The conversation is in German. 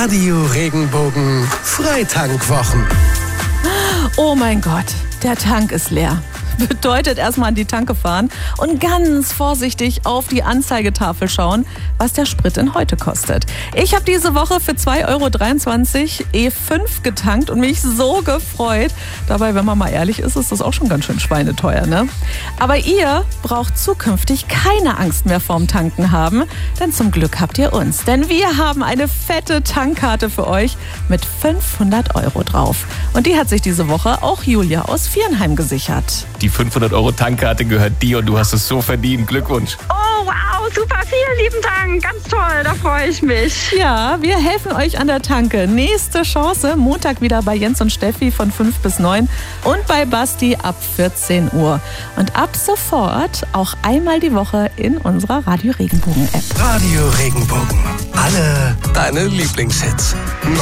Radio Regenbogen Freitankwwochen. Oh mein Gott, der Tank ist leer. Bedeutet erstmal an die Tanke fahren und ganz vorsichtig auf die Anzeigetafel schauen, was der Sprit denn heute kostet. Ich habe diese Woche für 2,23 € E5 getankt und mich so gefreut. Dabei, wenn man mal ehrlich ist, ist das auch schon ganz schön schweineteuer, ne? Aber ihr braucht zukünftig keine Angst mehr vorm Tanken haben, denn zum Glück habt ihr uns. Denn wir haben eine fette Tankkarte für euch mit 500 € drauf. Und die hat sich diese Woche auch Julia aus Viernheim gesichert. Die 500-€ Tankkarte gehört dir und du hast es so verdient. Glückwunsch. Oh, wow, super, vielen lieben Dank. Ganz toll, da freue ich mich. Ja, wir helfen euch an der Tanke. Nächste Chance, Montag wieder bei Jens und Steffi von 5 bis 9 und bei Basti ab 14 Uhr. Und ab sofort auch einmal die Woche in unserer Radio Regenbogen App. Radio Regenbogen. Alle deine Lieblingshits.